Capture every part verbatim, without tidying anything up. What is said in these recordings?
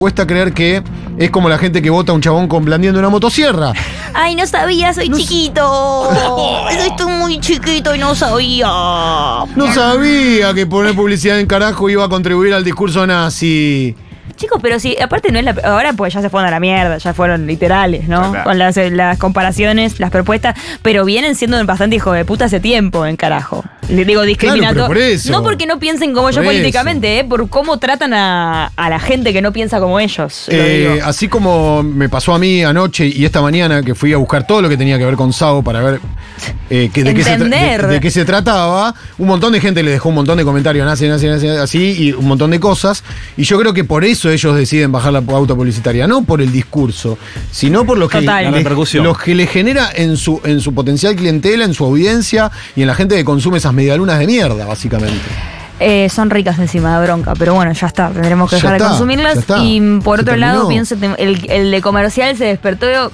Cuesta creer que es como la gente que vota a un chabón con blandiendo una motosierra. Ay, no sabía, soy No chiquito. Estoy muy chiquito y no sabía. No sabía que poner publicidad en carajo iba a contribuir al discurso nazi. Chicos, pero sí, aparte no es la... Ahora pues ya se fueron a la mierda, ya fueron literales, ¿no? Claro. Con las, las comparaciones, las propuestas, pero vienen siendo bastante hijos de puta hace tiempo en carajo. Les digo discriminatorio. Claro, pero por eso. No porque no piensen como Por ellos eso. políticamente, ¿eh? Por cómo tratan a, a la gente que no piensa como ellos. Lo Eh, digo. así como me pasó a mí anoche y esta mañana que fui a buscar todo lo que tenía que ver con Sao para ver eh, que- de, qué se tra- Entender. de- de qué se trataba, un montón de gente le dejó un montón de comentarios, nazi, nazi, nazi, así, y un montón de cosas. Y yo creo que por eso ellos deciden bajar la pauta publicitaria, no por el discurso, sino por lo que, Total. La le, repercusión. lo que le genera en su, en su potencial clientela, en su audiencia y en la gente que consume esas medialunas de mierda, básicamente. Eh, son ricas encima de bronca, pero bueno, ya está, tendremos que Ya dejar de está, consumirlas. ya está. Y por Se otro terminó. lado, pienso, el, el de comercial se despertó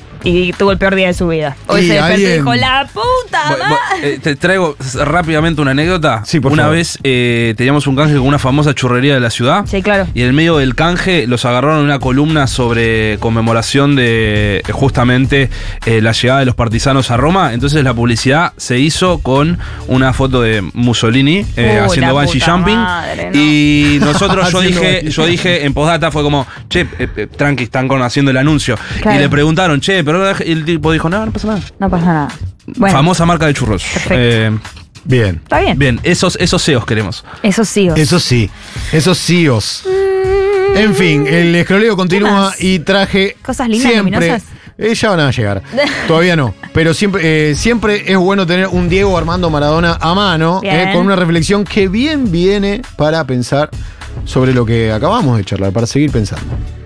y tuvo el peor día de su vida. Hoy Y se despertó y alguien- dijo, la puta Bo- bo- madre. eh, te traigo rápidamente una anécdota. Sí, por una favor. vez eh, teníamos un canje con una famosa churrería de la ciudad. Sí, claro. Y en el medio del canje los agarraron en una columna sobre conmemoración de eh, justamente eh, la llegada de los partisanos a Roma. Entonces la publicidad se hizo con una foto de Mussolini eh, Uy, haciendo la bungee puta jumping. madre, ¿no? Y nosotros, yo Haciendo dije, bungee. yo dije en postdata fue como, che, eh, eh, tranqui, están con, haciendo el anuncio. Claro. Y le preguntaron, che, pero y el tipo dijo, no, no pasa nada. No pasa nada. Bueno, Famosa marca de churros. Perfecto. Eh, Bien. está bien. bien, esos, esos C E Os queremos. Eso sí. o- Eso sí, esos sí os. En fin, el escroleo continúa más? y traje ¿Cosas lindas, siempre. luminosas? Eh, ya van a llegar. Todavía no. Pero siempre, eh, siempre es bueno tener un Diego Armando Maradona a mano, Bien. eh, con una reflexión que bien viene para pensar sobre lo que acabamos de charlar, para seguir pensando.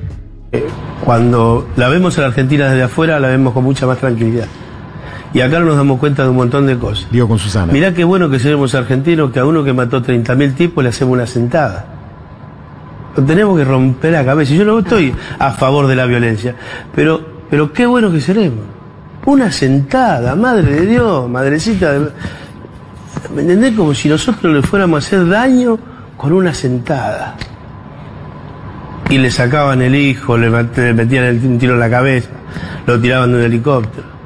Cuando la vemos a la Argentina desde afuera, la vemos con mucha más tranquilidad. Y acá nos damos cuenta de un montón de cosas. Digo con Susana. Mirá qué bueno que seremos argentinos, que a uno que mató treinta mil tipos le hacemos una sentada. Lo tenemos que romper la cabeza. Yo no estoy a favor de la violencia, pero, pero qué bueno que seremos. Una sentada, madre de Dios, madrecita de... ¿Me entendés? Como si nosotros le fuéramos a hacer daño con una sentada. Y le sacaban el hijo, le mat- le metían el- un tiro en la cabeza, lo tiraban de un helicóptero.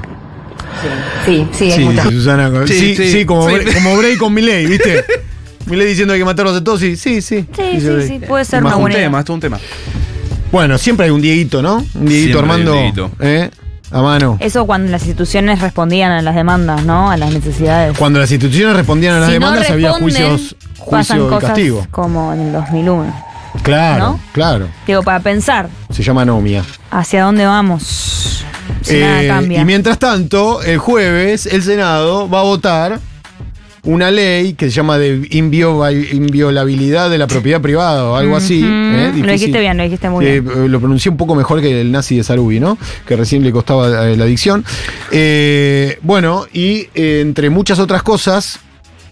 Sí, sí, hay Sí, muchas. dice Susana. Sí, Sí, sí, sí, como, sí. Bre- como Bray con Milei, ¿viste? Milei diciendo que hay que matarlos de todos, sí, sí, sí. Sí, dice sí, Bray. sí, puede ser Más una un buena idea. tema, esto es un tema. Bueno, siempre hay un Dieguito, ¿no? Un Dieguito Siempre hay un Armando Dieguito. ¿eh? A mano. Eso cuando las instituciones respondían a las demandas, ¿no? A las necesidades. Cuando las instituciones respondían a las Si no demandas había responden, juicios, pasan juicio y cosas castigo. como en el dos mil uno. Claro, ¿no? claro. Digo, para pensar Se llama anomia. hacia dónde vamos si Eh, nada cambia. y mientras tanto, el jueves el Senado va a votar una ley que se llama de invio- inviolabilidad de la propiedad privada o algo así. Ujú. ¿eh? Lo Difícil. dijiste bien, lo dijiste muy Eh, bien. Lo pronuncié un poco mejor que el nazi de Sarubi, ¿no? Que recién le costaba eh, la dicción. Eh, bueno, y eh, entre muchas otras cosas,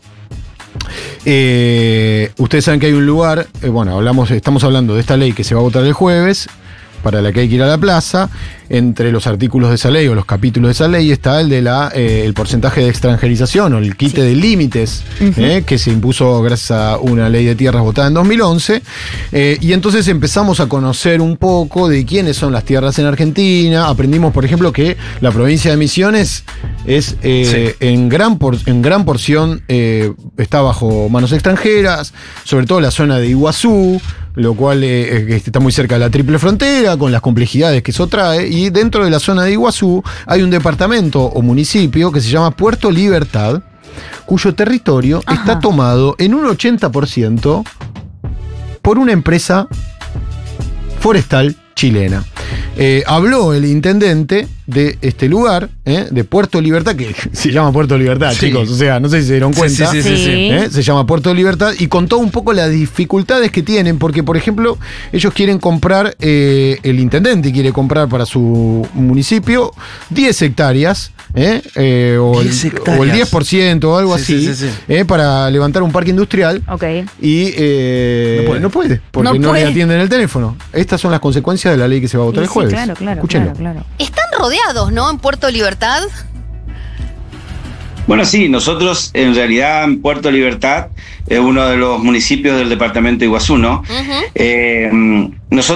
eh, ustedes saben que hay un lugar, eh, bueno, hablamos, estamos hablando de esta ley que se va a votar el jueves, para la que hay que ir a la plaza. Entre los artículos de esa ley o los capítulos de esa ley está el de la eh, el porcentaje de extranjerización o el quite de límites, eh, que se impuso gracias a una ley de tierras votada en dos mil once. Eh, y entonces empezamos a conocer un poco de quiénes son las tierras en Argentina. Aprendimos, por ejemplo, que la provincia de Misiones es eh, en, gran por- en gran porción eh, está bajo manos extranjeras, sobre todo la zona de Iguazú, lo cual eh, eh, está muy cerca de la triple frontera, con las complejidades que eso trae. Y dentro de la zona de Iguazú hay un departamento o municipio que se llama Puerto Libertad, cuyo territorio Ajá. está tomado en un ochenta por ciento por una empresa forestal chilena. Eh, habló el intendente de este lugar, eh, de Puerto Libertad, que se llama Puerto Libertad, Sí. chicos, o sea, no sé si se dieron Sí, cuenta. sí, sí, sí, sí. ¿eh? Se llama Puerto Libertad y contó un poco las dificultades que tienen, porque, por ejemplo, ellos quieren comprar, eh, el intendente quiere comprar para su municipio diez hectáreas, ¿eh? Eh, o, diez el, hectáreas. o el diez por ciento o algo Sí, así, sí, sí, sí. ¿eh? Para levantar un parque industrial. Ok. Y eh, No puede. no puede, porque No no, puede. le atienden el teléfono. Estas son las consecuencias de la ley que se va a votar Y el sí, jueves. claro, claro, Escúchenlo. claro, claro. Están rodeados, ¿no? En Puerto Libertad. Bueno, sí, nosotros en realidad en Puerto Libertad es uno de los municipios del departamento de Iguazú, ¿no? Ujú. Eh, nosotros